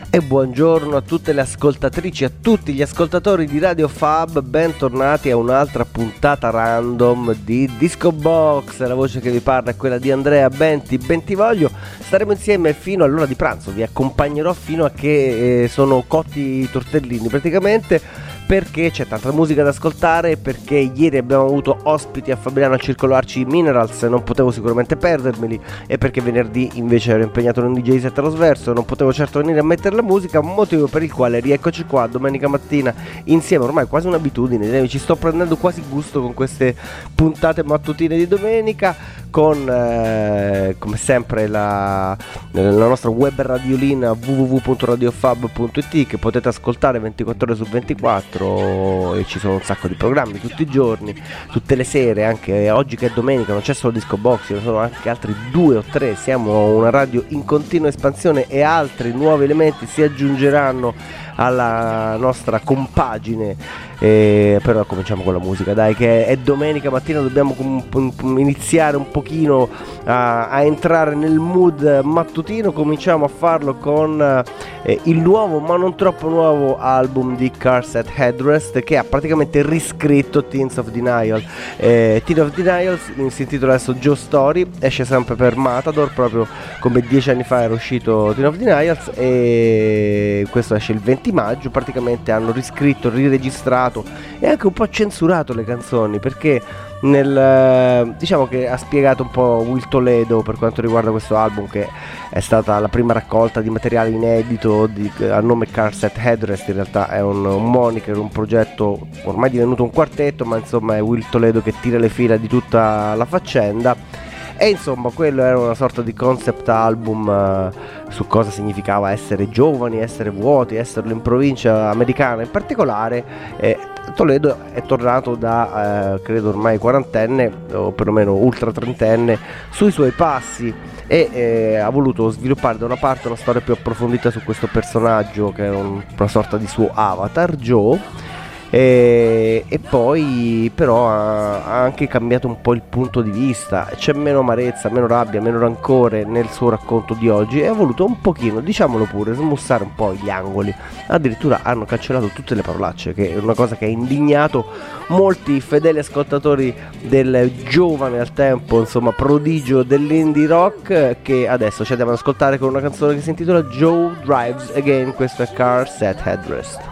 E buongiorno a tutte le ascoltatrici, a tutti gli ascoltatori di Radio Fab, bentornati a un'altra puntata random di Disco Box. La voce che vi parla è quella di Andrea Bentivoglio. Staremo insieme fino all'ora di pranzo, vi accompagnerò fino a che sono cotti i tortellini praticamente, perché c'è tanta musica da ascoltare, perché ieri abbiamo avuto ospiti a Fabriano al Circolo Arci Minerals, non potevo sicuramente perdermeli, e perché venerdì invece ero impegnato in un DJ set allo Sverso, non potevo certo venire a mettere la musica, motivo per il quale rieccoci qua domenica mattina insieme, ormai quasi un'abitudine, ci sto prendendo quasi gusto con queste puntate mattutine di domenica, con come sempre la nostra web radiolina www.radiofab.it, che potete ascoltare 24 ore su 24, e ci sono un sacco di programmi tutti i giorni, tutte le sere, anche oggi che è domenica non c'è solo Disco Box, ce ne sono anche altri 2 o 3, siamo una radio in continua espansione e altri nuovi elementi si aggiungeranno alla nostra compagine. Però cominciamo con la musica, dai, che è domenica mattina, dobbiamo iniziare un pochino a entrare nel mood mattutino. Cominciamo a farlo con il nuovo ma non troppo nuovo album di Cars at Headrest, che ha praticamente riscritto Teens of Denial. Teens of Denial si intitola adesso Joe Story, esce sempre per Matador, proprio come 10 anni fa era uscito Teens of Denial, e questo esce il 20 maggio. Praticamente hanno riscritto, riregistrato e anche un po' censurato le canzoni, perché diciamo che ha spiegato un po' Will Toledo per quanto riguarda questo album, che è stata la prima raccolta di materiale inedito a nome Cars at Headrest. In realtà è un moniker, un progetto ormai divenuto un quartetto, ma insomma è Will Toledo che tira le fila di tutta la faccenda. E insomma quello era una sorta di concept album su cosa significava essere giovani, essere vuoti, esserlo in provincia americana in particolare. Toledo è tornato da credo ormai quarantenne o perlomeno ultra trentenne sui suoi passi, e ha voluto sviluppare da una parte una storia più approfondita su questo personaggio, che è una sorta di suo avatar, Joe. E poi però ha anche cambiato un po' il punto di vista, c'è meno amarezza, meno rabbia, meno rancore nel suo racconto di oggi, e ha voluto un pochino, diciamolo pure, smussare un po' gli angoli. Addirittura hanno cancellato tutte le parolacce, che è una cosa che ha indignato molti fedeli ascoltatori del giovane al tempo, insomma, prodigio dell'indie rock, che adesso ci andiamo ad ascoltare con una canzone che si intitola Joe Drives Again. Questo è Cars at Headrest.